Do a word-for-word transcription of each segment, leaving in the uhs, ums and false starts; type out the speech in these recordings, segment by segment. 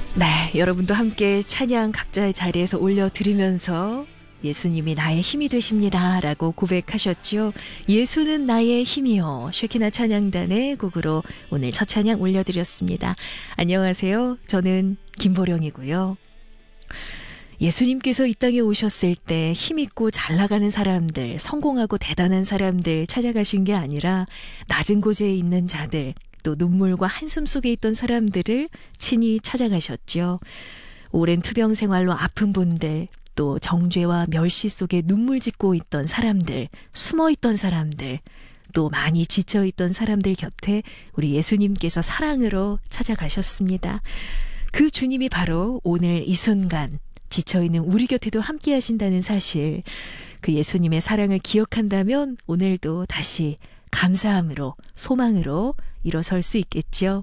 네, 여러분도 함께 찬양 각자의 자리에서 올려드리면서 예수님이 나의 힘이 되십니다 라고 고백하셨죠. 예수는 나의 힘이요. 쉐키나 찬양단의 곡으로 오늘 첫 찬양 올려드렸습니다. 안녕하세요. 저는 김보령이고요. 예수님께서 이 땅에 오셨을 때 힘있고 잘 나가는 사람들, 성공하고 대단한 사람들 찾아가신 게 아니라 낮은 곳에 있는 자들, 또 눈물과 한숨 속에 있던 사람들을 친히 찾아가셨죠. 오랜 투병 생활로 아픈 분들, 또 정죄와 멸시 속에 눈물 짓고 있던 사람들, 숨어있던 사람들, 또 많이 지쳐있던 사람들 곁에 우리 예수님께서 사랑으로 찾아가셨습니다. 그 주님이 바로 오늘 이 순간 지쳐있는 우리 곁에도 함께 하신다는 사실, 그 예수님의 사랑을 기억한다면 오늘도 다시 감사함으로, 소망으로 일어설 수 있겠죠.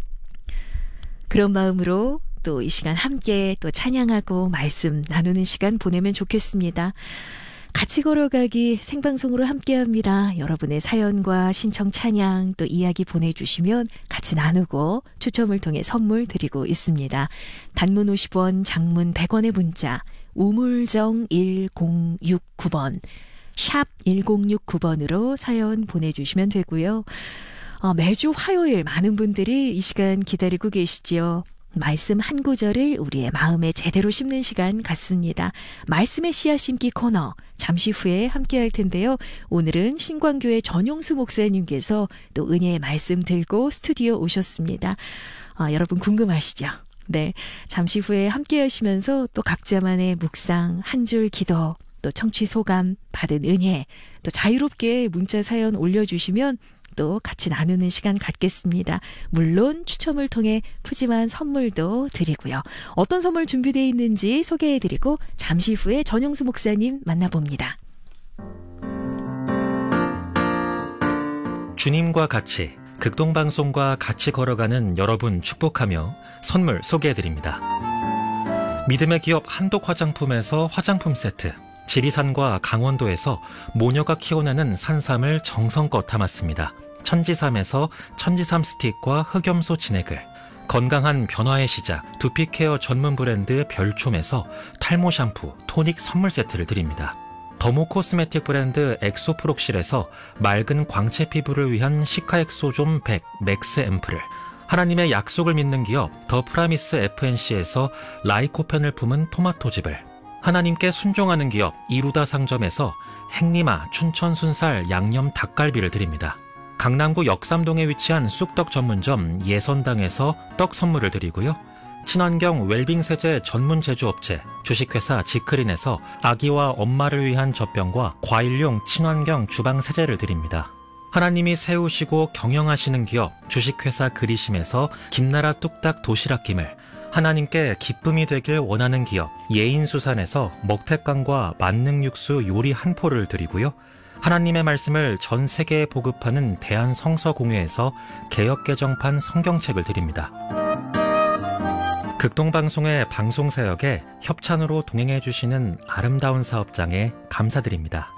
그런 마음으로 또 이 시간 함께 또 찬양하고 말씀 나누는 시간 보내면 좋겠습니다. 같이 걸어가기 생방송으로 함께합니다. 여러분의 사연과 신청 찬양 또 이야기 보내주시면 같이 나누고 추첨을 통해 선물 드리고 있습니다. 단문 오십 원, 장문 백 원의 문자 우물정 일공육구 번 샵 일공육구 번으로 사연 보내주시면 되고요. 어, 매주 화요일 많은 분들이 이 시간 기다리고 계시지요. 말씀 한 구절을 우리의 마음에 제대로 심는 시간 같습니다. 말씀의 씨앗 심기 코너 잠시 후에 함께 할 텐데요. 오늘은 신광교회 전용수 목사님께서 또 은혜의 말씀 들고 스튜디오 오셨습니다. 어, 여러분 궁금하시죠? 네, 잠시 후에 함께 하시면서 또 각자만의 묵상, 한 줄 기도, 또 청취 소감, 받은 은혜, 또 자유롭게 문자 사연 올려주시면 또 같이 나누는 시간 갖겠습니다. 물론 추첨을 통해 푸짐한 선물도 드리고요. 어떤 선물 준비되어 있는지 소개해드리고 잠시 후에 전용수 목사님 만나봅니다. 주님과 같이 극동방송과 같이 걸어가는 여러분 축복하며 선물 소개해드립니다. 믿음의 기업 한독 화장품에서 화장품 세트, 지리산과 강원도에서 모녀가 키워내는 산삼을 정성껏 담았습니다. 천지삼에서 천지삼 스틱과 흑염소 진액을, 건강한 변화의 시작 두피케어 전문 브랜드 별촘에서 탈모 샴푸, 토닉 선물 세트를 드립니다. 더모 코스메틱 브랜드 엑소프록실에서 맑은 광채 피부를 위한 시카엑소존 백 맥스 앰플을, 하나님의 약속을 믿는 기업 더 프라미스 에프엔씨에서 라이코펜을 품은 토마토즙을, 하나님께 순종하는 기업 이루다 상점에서 행리마 춘천 순살 양념 닭갈비를 드립니다. 강남구 역삼동에 위치한 쑥떡 전문점 예선당에서 떡 선물을 드리고요. 친환경 웰빙 세제 전문 제조업체 주식회사 지크린에서 아기와 엄마를 위한 젖병과 과일용 친환경 주방 세제를 드립니다. 하나님이 세우시고 경영하시는 기업 주식회사 그리심에서 김나라 뚝딱 도시락김을, 하나님께 기쁨이 되길 원하는 기업 예인수산에서 먹태깡과 만능육수 요리 한 포를 드리고요. 하나님의 말씀을 전 세계에 보급하는 대한성서공회에서 개역개정판 성경책을 드립니다. 극동방송의 방송사역에 협찬으로 동행해 주시는 아름다운 사업장에 감사드립니다.